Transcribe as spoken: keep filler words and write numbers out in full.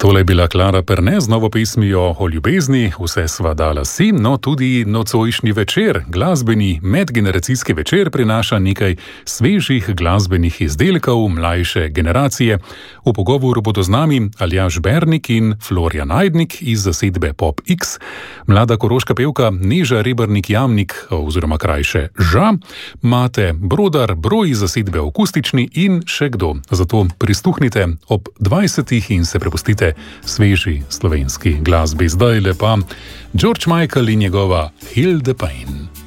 Tole je bila Klara Perne z novo pesmijo o ljubezni, vse sva dala si, no tudi nocojšnji večer, glasbeni medgeneracijski večer prinaša nekaj svežih glasbenih izdelkov mlajše generacije. V pogovoru bodo z nami Aljaž Bernik in Florjan Ajdnik iz zasedbe Pop X, mlada koroška pevka Neža Rebernik Jamnik oziroma krajše Ža, Mate Brodar, Broj iz zasedbe Akustični in še kdo. Zato prisluhnite ob dvajsetih in se prepustite sveži slovenski glasbi. Zdaj lepa George Michael in njegova Heal the Pain.